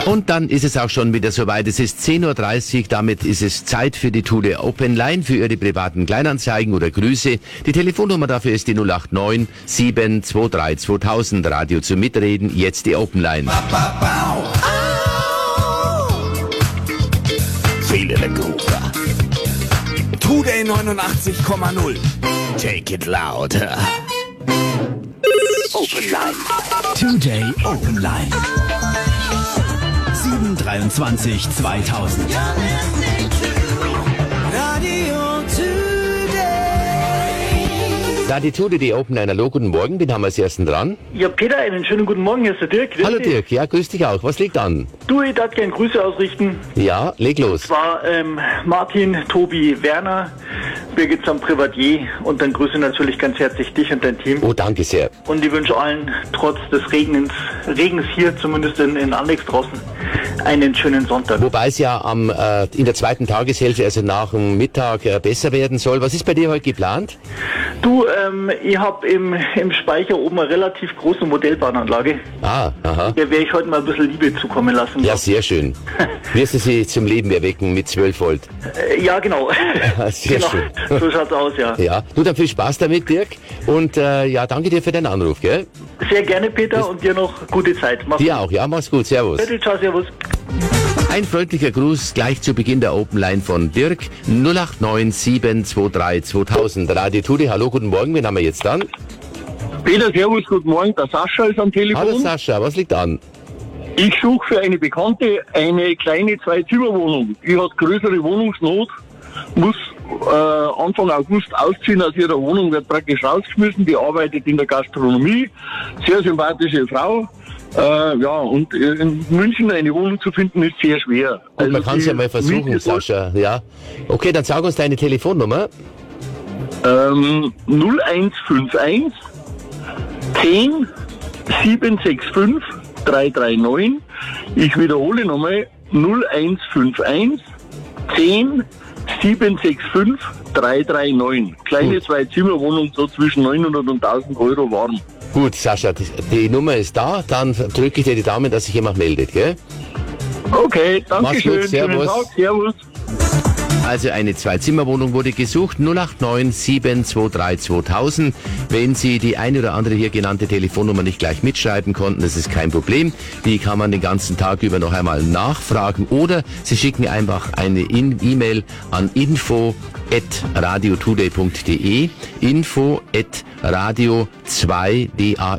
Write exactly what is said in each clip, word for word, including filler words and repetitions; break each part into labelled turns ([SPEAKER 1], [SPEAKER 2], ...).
[SPEAKER 1] Und dann ist es auch schon wieder soweit. Es ist zehn Uhr dreißig, damit ist es Zeit für die Tule Open Line, für Ihre privaten Kleinanzeigen oder Grüße. Die Telefonnummer dafür ist die null acht neun sieben zwei drei zweitausend. Radio zum Mitreden, jetzt die Open Line.
[SPEAKER 2] Feeling a groove. Today neunundachtzig Komma null. Take it louder. Open Line. Today Open Line. sieben dreiundzwanzig zweitausend.
[SPEAKER 3] Radio Today.
[SPEAKER 1] Da die Tule, die Open Line. Hallo, guten Morgen, wen haben wir als ersten dran?
[SPEAKER 4] Ja, Peter, einen schönen guten Morgen, hier ist der Dirk. Grüß
[SPEAKER 1] Hallo
[SPEAKER 4] dich.
[SPEAKER 1] Dirk, ja, grüß dich auch. Was liegt an?
[SPEAKER 4] Du, ich darf gerne Grüße ausrichten.
[SPEAKER 1] Ja, leg los.
[SPEAKER 4] Das war ähm, Martin, Tobi, Werner, Birgit am Privatier und dann grüße natürlich ganz herzlich dich und dein Team.
[SPEAKER 1] Oh, danke sehr.
[SPEAKER 4] Und ich wünsche allen, trotz des Regens, Regens hier, zumindest in, in Annex draußen, einen schönen Sonntag.
[SPEAKER 1] Wobei es ja am, äh, in der zweiten Tageshälfte, also nach dem Mittag, äh, besser werden soll. Was ist bei dir heute geplant?
[SPEAKER 4] Du, ähm, ich habe im, im Speicher oben eine relativ große Modellbahnanlage.
[SPEAKER 1] Ah, aha.
[SPEAKER 4] Der werde ich heute mal ein bisschen Liebe zukommen lassen.
[SPEAKER 1] Ja, sehr schön. Wirst du sie zum Leben erwecken mit zwölf Volt?
[SPEAKER 4] Äh, ja, genau.
[SPEAKER 1] Sehr
[SPEAKER 4] genau.
[SPEAKER 1] schön.
[SPEAKER 4] So schaut's aus, ja.
[SPEAKER 1] Ja, du, dann viel Spaß damit, Dirk. Und äh, ja, danke dir für deinen Anruf, gell?
[SPEAKER 4] Sehr gerne, Peter, und dir noch gute Zeit. Mach's
[SPEAKER 1] Dir auch, ja, mach's gut, servus.
[SPEAKER 4] gut. Ciao, servus.
[SPEAKER 1] Ein freundlicher Gruß gleich zu Beginn der Open Line von Dirk. null acht neun sieben zwei drei zweitausend. Radio Tude, hallo, guten Morgen, wen haben wir jetzt dann?
[SPEAKER 5] Peter, servus, guten Morgen, der Sascha ist am Telefon.
[SPEAKER 1] Hallo Sascha, was liegt an?
[SPEAKER 5] Ich suche für eine Bekannte eine kleine Zwei-Zimmer-Wohnung. Die hat größere Wohnungsnot, muss äh, Anfang August ausziehen aus ihrer Wohnung, wird praktisch rausgeschmissen, die arbeitet in der Gastronomie, sehr sympathische Frau. Äh, ja, und in München eine Wohnung zu finden ist sehr schwer.
[SPEAKER 1] Und man kann es ja mal versuchen, Sascha, ja. Okay, dann sag uns deine Telefonnummer.
[SPEAKER 5] Ähm, null eins fünf eins zehn sieben sechs fünf drei drei neun. Ich wiederhole nochmal null eins fünf eins zehn sieben sechs fünf drei drei neun. Kleine
[SPEAKER 1] Gut.
[SPEAKER 5] Zwei-Zimmer-Wohnung, so zwischen neunhundert und tausend Euro warm.
[SPEAKER 1] Gut, Sascha, die, die Nummer ist da, dann drücke ich dir die Daumen, dass sich jemand meldet, gell?
[SPEAKER 5] Okay, danke
[SPEAKER 1] Mach's
[SPEAKER 5] schön.
[SPEAKER 1] gut, servus.
[SPEAKER 5] Schönen Tag, servus.
[SPEAKER 1] Also eine Zwei-Zimmer-Wohnung wurde gesucht, null acht neun sieben zwei drei zweitausend. Wenn Sie die eine oder andere hier genannte Telefonnummer nicht gleich mitschreiben konnten, das ist kein Problem. Die kann man den ganzen Tag über noch einmal nachfragen oder Sie schicken einfach eine E-Mail an info at radiotoday punkt de, info at radio zwei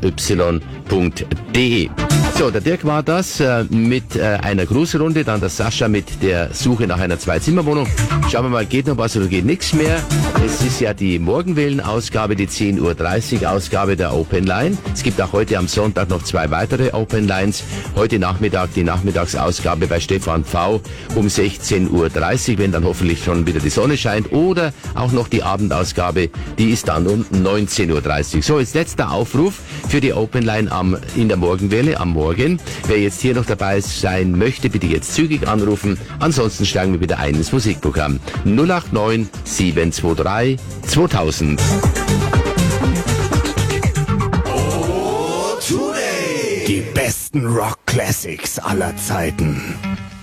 [SPEAKER 1] punkt de. So, der Dirk war das äh, mit äh, einer Grußrunde, dann der Sascha mit der Suche nach einer Zwei-Zimmer-Wohnung. Schauen wir mal, geht noch was oder geht nichts mehr? Es ist ja die Morgenwellen-Ausgabe, die zehn Uhr dreißig Ausgabe der Open Line. Es gibt auch heute am Sonntag noch zwei weitere Open Lines. Heute Nachmittag die Nachmittagsausgabe bei Stefan V. um sechzehn Uhr dreißig, wenn dann hoffentlich schon wieder die Sonne scheint. Oder auch noch die Abendausgabe, die ist dann um neunzehn Uhr dreißig. So, jetzt letzter Aufruf für die Open Line am, in der Morgenwelle am Morgen. Wer jetzt hier noch dabei sein möchte, bitte jetzt zügig anrufen. Ansonsten steigen wir wieder ein ins Musikprogramm. null acht neun sieben zwei drei zweitausend.
[SPEAKER 2] Die besten Rock Classics aller Zeiten.